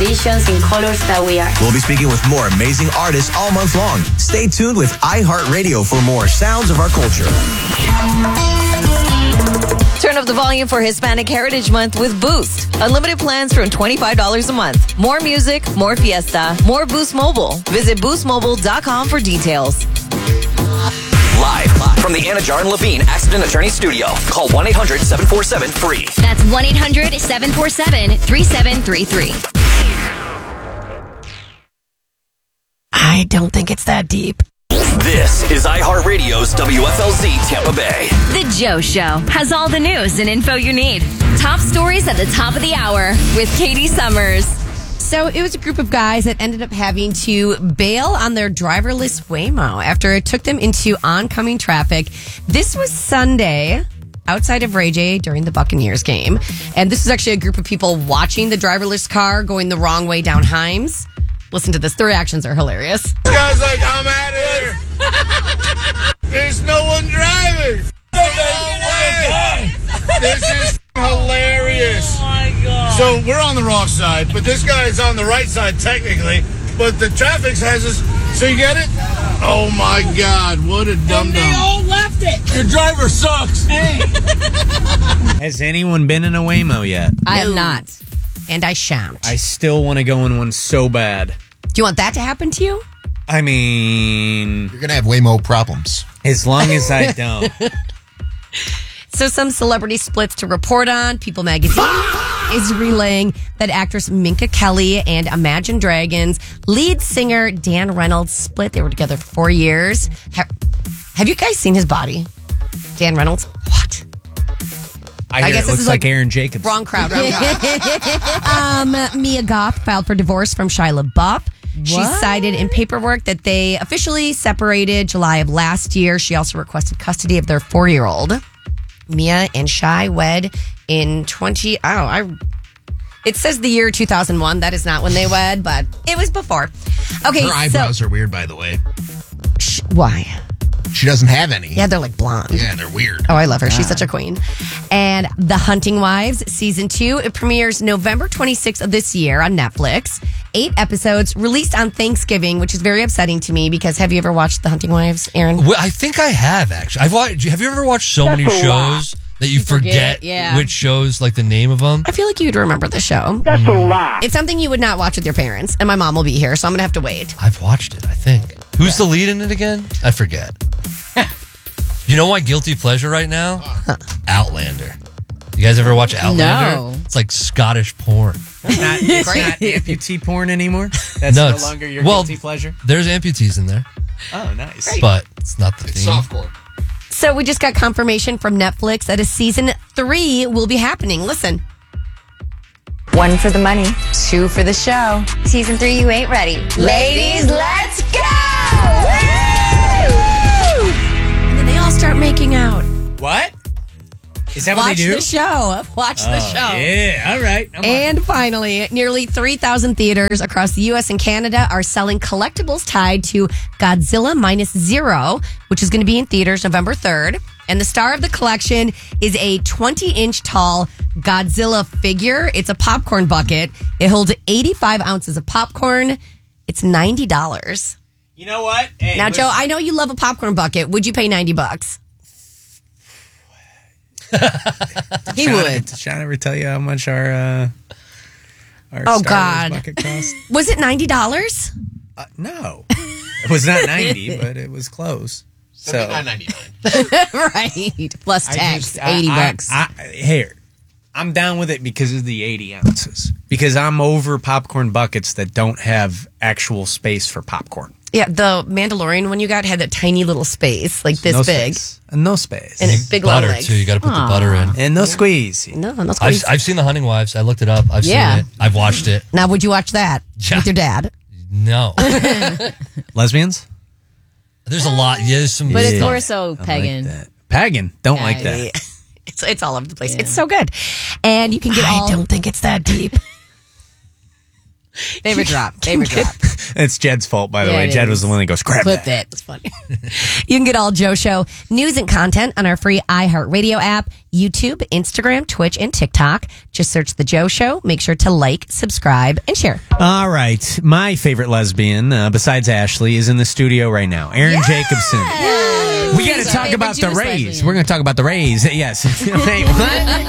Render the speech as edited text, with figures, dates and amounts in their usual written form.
traditions in colors that we are. We'll be speaking with more amazing artists all month long. Stay tuned with iHeartRadio for more sounds of our culture. Turn up the volume for Hispanic Heritage Month with Boost. Unlimited plans from $25 a month. More music, more fiesta, more Boost Mobile. Visit boostmobile.com for details. Live from the Anna Jar and Levine Accident Attorney Studio. Call 1-800-747-FREE. That's 1-800-747-3733. I don't think it's that deep. This is iHeartRadio's WFLZ Tampa Bay. The Joe Show has all the news and info you need. Top stories at the top of the hour with Katie Summers. So it was a group of guys that ended up having to bail on their driverless Waymo after it took them into oncoming traffic. This was Sunday outside of Ray J during the Buccaneers game. And this was actually a group of people watching the driverless car going the wrong way down Himes. Listen to this. The reactions are hilarious. This guy's like, I'm out of here. There's no one driving. No way. This is hilarious. Oh my God. So we're on the wrong side, but this guy's on the right side technically. But the traffic has us. So you get it? Oh my God. What a dum-dum. They all left it. Your driver sucks. Hey. Has anyone been in a Waymo yet? I am not. And I shan't. I still want to go in one so bad. Do you want that to happen to you? I mean, you're going to have Waymo problems. As long as I don't. So some celebrity splits to report on. People Magazine is relaying that actress Minka Kelly and Imagine Dragons lead singer Dan Reynolds split. They were together for 4 years. Have you guys seen his body? Dan Reynolds? What? I guess it looks like Aaron Jacobs. Wrong crowd. Mia Goth filed for divorce from Shia LaBeouf. She cited in paperwork that they officially separated July of last year. She also requested custody of their 4-year-old. Mia and Shai wed in it says the year 2001. That is not when they wed, but it was before. Okay, her eyebrows are weird, by the way. Why? She doesn't have any. Yeah, they're like blonde. Yeah, they're weird. Oh, I love her. She's such a queen. And The Hunting Wives Season 2, it premieres November 26th of this year on Netflix. 8 episodes released on Thanksgiving, which is very upsetting to me because have you ever watched The Hunting Wives, Aaron? Well, I think I have, actually. Have you ever watched so many shows that you forget which shows, like the name of them? I feel like you'd remember the show. That's a lot. It's something you would not watch with your parents, and my mom will be here, so I'm going to have to wait. I've watched it, I think. Who's the lead in it again? I forget. You know my guilty pleasure right now? Outlander. You guys ever watch Outlander? No. It's like Scottish porn. It's not amputee porn anymore? That's no longer your guilty pleasure? There's amputees in there. Oh, nice. Great. But it's not the theme. Softcore. So we just got confirmation from Netflix that a season 3 will be happening. Listen. 1 for the money, 2 for the show. Season 3, you ain't ready. Ladies, let's go! And then they all start making out. What? Is that what Watch they do? the show. Watch the show. Yeah, all right. And finally, nearly 3,000 theaters across the U.S. and Canada are selling collectibles tied to Godzilla Minus Zero, which is going to be in theaters November 3rd. And the star of the collection is a 20-inch tall Godzilla figure. It's a popcorn bucket. It holds 85 ounces of popcorn. It's $90. You know what? Hey, now, Joe, I know you love a popcorn bucket. Would you pay $90? He would. Did Sean ever tell you how much our Star Wars bucket cost? Was it $90? No. It was not 90, but it was close. So $79.99. Right. Plus tax, $80. Here, I'm down with it because of the 80 ounces. Because I'm over popcorn buckets that don't have actual space for popcorn. Yeah, the Mandalorian one you got had that tiny little space, like this big. And no space. And big long Butter, legs. too. You got to put the butter in. And no squeeze. No squeeze. I've seen The Hunting Wives. I looked it up. I've seen it. I've watched it. Now, would you watch that with your dad? No. Lesbians? There's a lot. Yeah, there's some. But it's stuff. more so pagan. Like pagan. Don't like that. It's all over the place. It's so good. And you can get I don't think it's that deep. Favorite drop. It's Jed's fault, by the Yeah, way. it Jed is. was the one that goes, grab Clip that. it. It's funny. You can get all Joe Show news and content on our free iHeartRadio app, YouTube, Instagram, Twitch, and TikTok. Just search The Joe Show. Make sure to like, subscribe, and share. All right. My favorite lesbian, besides Ashley, is in the studio right now. Erin Jacobson. We got to She's our talk favorite about the Jewish Rays. lesbian. We're going to talk about the Rays. Yes. Wait, what?